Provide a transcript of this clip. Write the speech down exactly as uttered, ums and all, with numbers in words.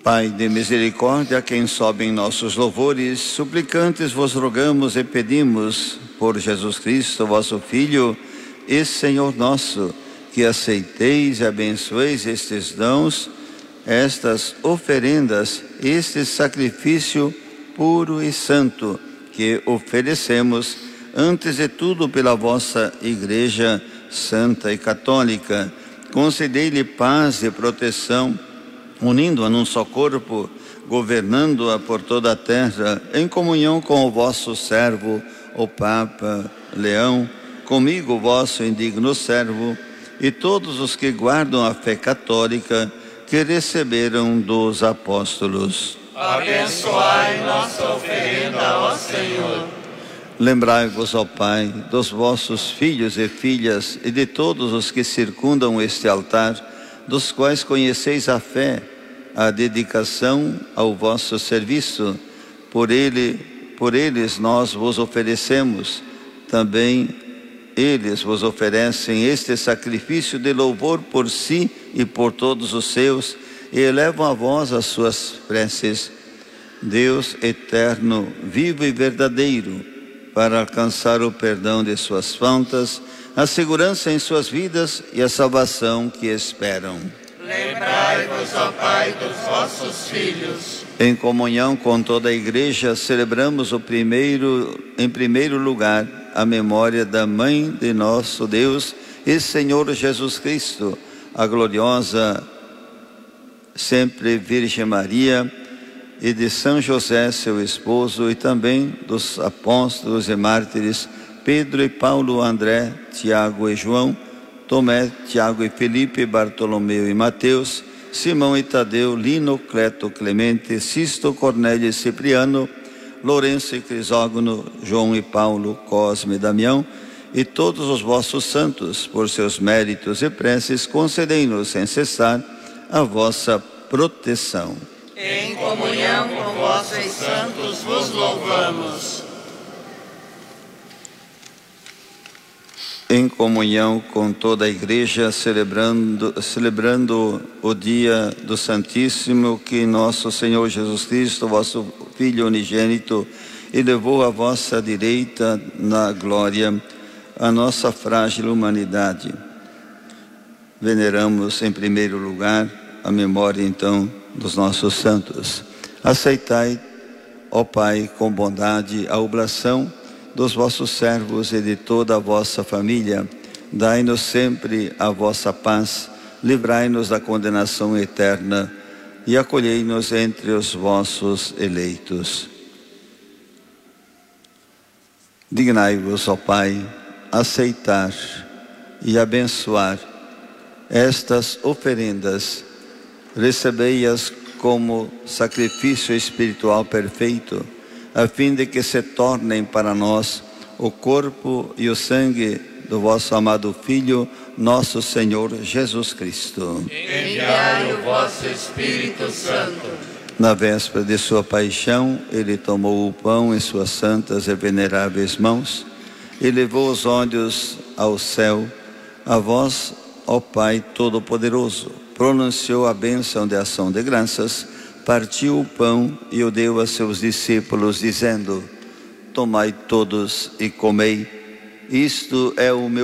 Pai de misericórdia, a quem sobem nossos louvores, suplicantes vos rogamos e pedimos, por Jesus Cristo, vosso Filho e Senhor nosso, que aceiteis e abençoeis estes dons, estas oferendas, este sacrifício puro e santo, que oferecemos, antes de tudo, pela vossa Igreja Santa e Católica. Concedei-lhe paz e proteção, unindo-a num só corpo, governando-a por toda a terra, em comunhão com o vosso servo, o Papa Leão, comigo, vosso indigno servo, e todos os que guardam a fé católica que receberam dos apóstolos. Abençoai nossa oferenda, ó Senhor. Lembrai-vos, ó Pai, dos vossos filhos e filhas e de todos os que circundam este altar, dos quais conheceis a fé, a dedicação ao vosso serviço. Por ele, por eles nós vos oferecemos, também eles vos oferecem este sacrifício de louvor por si e por todos os seus, e elevam a vós as suas preces. Deus eterno, vivo e verdadeiro, para alcançar o perdão de suas faltas, a segurança em suas vidas e a salvação que esperam. Lembrai-vos, ó Pai, dos vossos filhos. Em comunhão com toda a Igreja, celebramos o primeiro, em primeiro lugar, a memória da Mãe de nosso Deus e Senhor Jesus Cristo, a gloriosa sempre Virgem Maria, e de São José, seu esposo, e também dos apóstolos e mártires Pedro e Paulo, André, Tiago e João, Tomé, Tiago e Felipe, Bartolomeu e Mateus, Simão e Tadeu, Lino, Cleto, Clemente, Sisto, Cornélio e Cipriano, Lourenço e Crisógono, João e Paulo, Cosme e Damião, e todos os vossos santos, por seus méritos e preces, concedei-nos sem cessar a vossa proteção. Em comunhão com vossos santos vos louvamos. Em comunhão com toda a Igreja, celebrando, celebrando o dia do Santíssimo, que nosso Senhor Jesus Cristo, vosso Filho unigênito, elevou à vossa direita na glória a nossa frágil humanidade. Veneramos em primeiro lugar a memória então dos nossos santos. Aceitai, ó Pai, com bondade a oblação dos vossos servos e de toda a vossa família. Dai-nos sempre a vossa paz, livrai-nos da condenação eterna e acolhei-nos entre os vossos eleitos. Dignai-vos, ó Pai, aceitar e abençoar estas oferendas. Recebei-as como sacrifício espiritual perfeito, a fim de que se tornem para nós o corpo e o sangue do vosso amado Filho, nosso Senhor Jesus Cristo. Enviai o vosso Espírito Santo. Na véspera de sua paixão, ele tomou o pão em suas santas e veneráveis mãos e levou os olhos ao céu. A vós, ó Pai Todo-Poderoso, pronunciou a bênção de ação de graças, partiu o pão e o deu a seus discípulos, dizendo: tomai todos e comei, isto é o meu